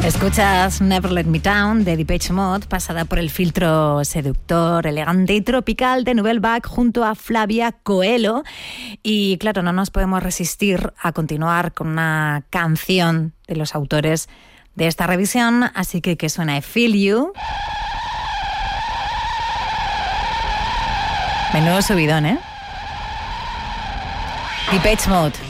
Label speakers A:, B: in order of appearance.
A: Escuchas Never Let Me Down de Depeche Mode, pasada por el filtro seductor, elegante y tropical de Nouvelle Vague junto a Flavia Coelho. Y claro, no nos podemos resistir a continuar con una canción de los autores de esta revisión, así que suena I Feel You. Menudo subidón, ¿eh? Depeche Mode.